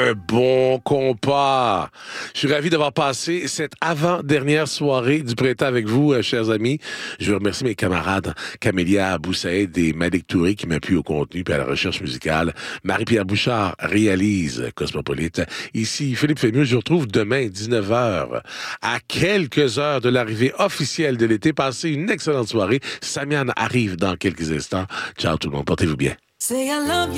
un bon compas. Je suis ravi d'avoir passé cette avant-dernière soirée du printemps avec vous, chers amis. Je veux remercier mes camarades Camélia Boussaïd et Malik Touré qui m'appuient au contenu et à la recherche musicale. Marie-Pierre Bouchard réalise Cosmopolite. Ici, Philippe Fémieux, je vous retrouve demain, 19h, à quelques heures de l'arrivée officielle de l'été. Passez une excellente soirée. Samian arrive dans quelques instants. Ciao tout le monde, portez-vous bien.